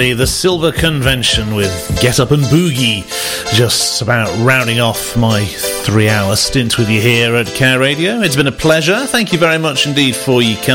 The Silver Convention with Get Up and Boogie, just about rounding off my 3-hour stint with you here at Care Radio. It's been a pleasure. Thank you very much indeed for your company.